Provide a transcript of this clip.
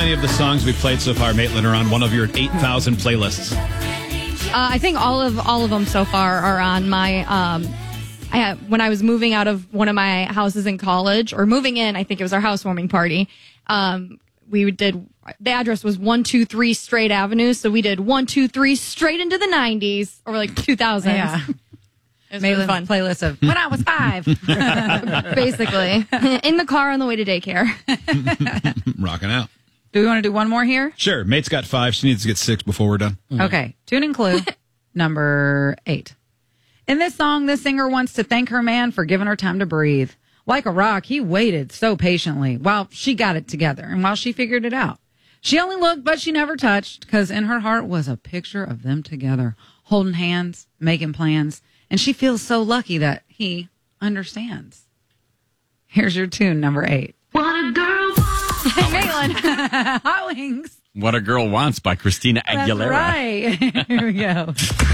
many of the songs we played so far, Maitland, are on one of your 8,000 playlists? I think all of them so far are on my. When I was moving out of one of my houses in college, or moving in, I think it was our housewarming party. We did. The address was 123 Straight Avenue, so we did 123 straight into the 90s or like 2000s. Yeah. It was really fun. Playlist of when I was 5. Basically, in the car on the way to daycare. Rocking out. Do we want to do one more here? Sure. Mate's got 5. She needs to get 6 before we're done. Okay. Tuning clue number 8. In this song, this singer wants to thank her man for giving her time to breathe. Like a rock, he waited so patiently while she got it together and while she figured it out. She only looked, but she never touched, because in her heart was a picture of them together, holding hands, making plans, and she feels so lucky that he understands. Here's your tune, number 8. What a girl wants. Maitland. Hot Wings. What a Girl Wants by Christina Aguilera. That's right. Here we go.